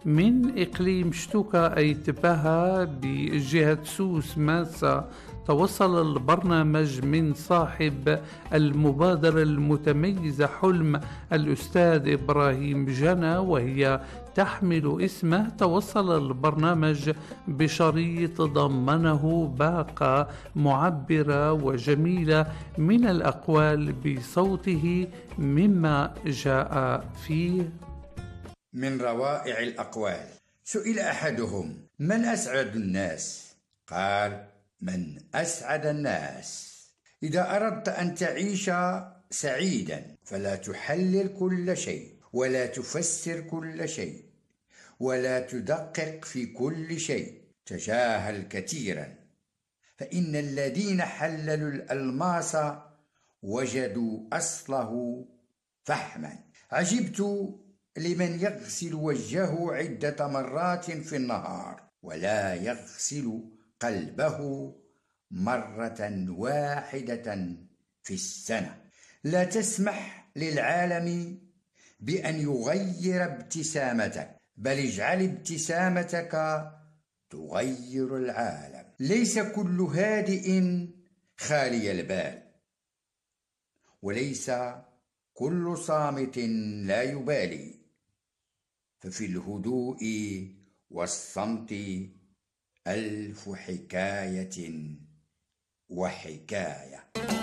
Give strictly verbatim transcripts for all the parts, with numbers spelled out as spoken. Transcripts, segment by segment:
من إقليم شتوكا أي تباها بجهة سوس ماسا. توصل البرنامج من صاحب المبادرة المتميزة حلم الأستاذ إبراهيم جنى، وهي تحمل اسمه. توصل البرنامج بشريط ضمنه باقة معبرة وجميلة من الأقوال بصوته، مما جاء فيه: من روائع الأقوال. سئل أحدهم: من أسعد الناس؟ قال: من أسعد الناس. إذا أردت أن تعيش سعيدا فلا تحلل كل شيء، ولا تفسر كل شيء، ولا تدقق في كل شيء، تجاهل كثيرا، فإن الذين حللوا الألماس وجدوا أصله فحما. عجبت لمن يغسل وجهه عدة مرات في النهار ولا يغسل قلبه مرة واحدة في السنة. لا تسمح للعالم بأن يغير ابتسامتك، بل اجعل ابتسامتك تغير العالم. ليس كل هادئ خالي البال، وليس كل صامت لا يبالي، ففي الهدوء والصمت ألف حكاية وحكاية.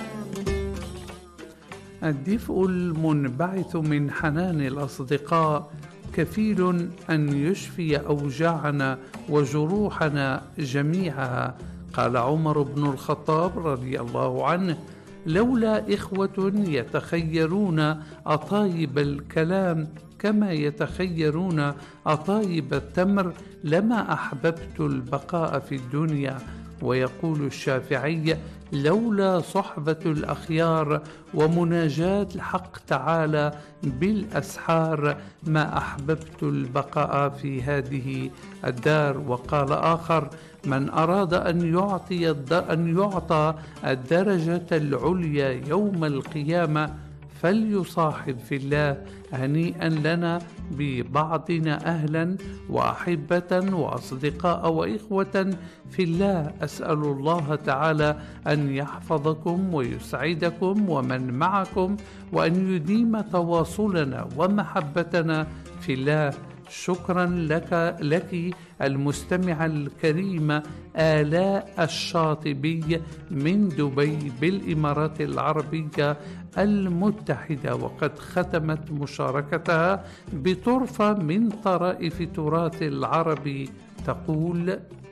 الدفء المنبعث من حنان الأصدقاء كفيل أن يشفي أوجاعنا وجروحنا جميعها. قال عمر بن الخطاب رضي الله عنه: لولا إخوة يتخيرون أطايب الكلام كما يتخيرون أطايب التمر لما أحببت البقاء في الدنيا. ويقول الشافعي: لولا صحبة الأخيار ومناجاة الحق تعالى بالأسحار ما أحببت البقاء في هذه الدار. وقال آخر: من أراد أن يعطي أن يعطى الدرجة العليا يوم القيامة فليصاحب في الله. هنيئا لنا ببعضنا أهلا وأحبة وأصدقاء وإخوة في الله. أسأل الله تعالى أن يحفظكم ويسعدكم ومن معكم، وأن يديم تواصلنا ومحبتنا في الله. شكرا لك لك المستمع الكريم آلاء الشاطبي من دبي بالإمارات العربية المتحدة، وقد ختمت مشاركتها بطرفة من طرائف تراث العربي تقول: